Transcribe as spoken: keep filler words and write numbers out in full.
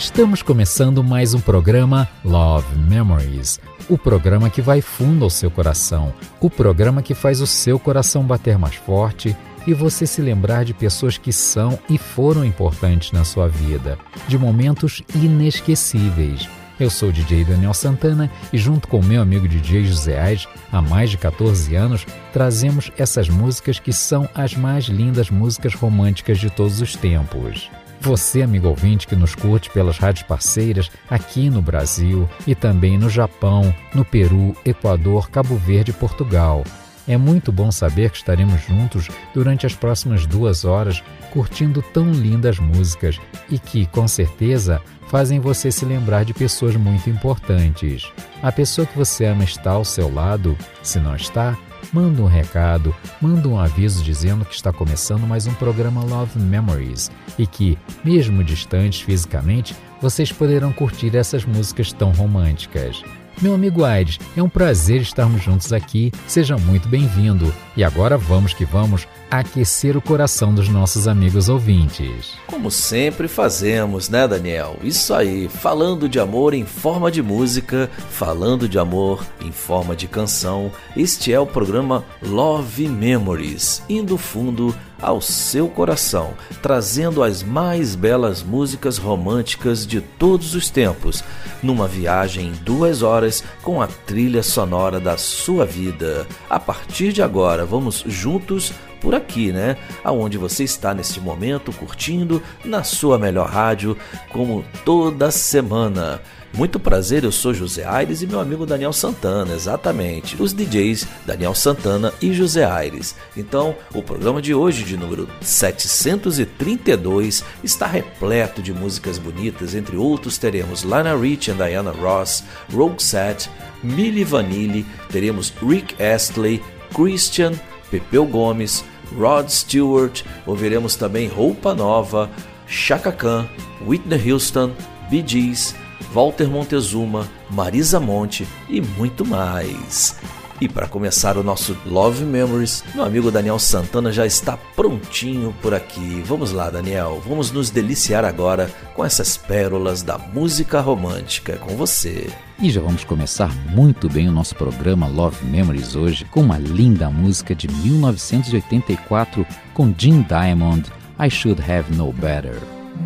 Estamos começando mais um programa Love Memories, o programa que vai fundo ao seu coração, o programa que faz o seu coração bater mais forte e você se lembrar de pessoas que são e foram importantes na sua vida, de momentos inesquecíveis. Eu sou o D J Daniel Santana e junto com meu amigo D J José Aires, há mais de catorze anos, trazemos essas músicas que são as mais lindas músicas românticas de todos os tempos. Você, amigo ouvinte, que nos curte pelas rádios parceiras aqui no Brasil e também no Japão, no Peru, Equador, Cabo Verde e Portugal. É muito bom saber que estaremos juntos durante as próximas duas horas curtindo tão lindas músicas e que, com certeza, fazem você se lembrar de pessoas muito importantes. A pessoa que você ama está ao seu lado? Se não está, manda um recado, manda um aviso dizendo que está começando mais um programa Love Memories e que, mesmo distantes fisicamente, vocês poderão curtir essas músicas tão românticas. Meu amigo Aires, é um prazer estarmos juntos aqui, seja muito bem-vindo. E agora vamos que vamos aquecer o coração dos nossos amigos ouvintes. Como sempre fazemos, né, Daniel? Isso aí, falando de amor em forma de música, falando de amor em forma de canção. Este é o programa Love Memories, indo fundo ao seu coração, trazendo as mais belas músicas românticas de todos os tempos, numa viagem em duas horas com a trilha sonora da sua vida. A partir de agora, vamos juntos por aqui, né? Aonde você está neste momento curtindo na sua melhor rádio, como toda semana. Muito prazer, eu sou José Aires e meu amigo Daniel Santana, exatamente, os D Js Daniel Santana e José Aires. Então, o programa de hoje, de número setecentos e trinta e dois, está repleto de músicas bonitas, entre outros teremos Lionel Richie e Diana Ross, Roxette, Milli Vanilli, teremos Rick Astley, Christian, Pepeu Gomes, Rod Stewart, ouviremos também Roupa Nova, Chaka Khan, Whitney Houston, Bee Gees, Walter Montezuma, Marisa Monte e muito mais. E para começar o nosso Love Memories, meu amigo Daniel Santana já está prontinho por aqui. Vamos lá, Daniel, vamos nos deliciar agora com essas pérolas da música romântica com você. E já vamos começar muito bem o nosso programa Love Memories hoje com uma linda música de mil novecentos e oitenta e quatro com Jim Diamond, I Should Have Known Better.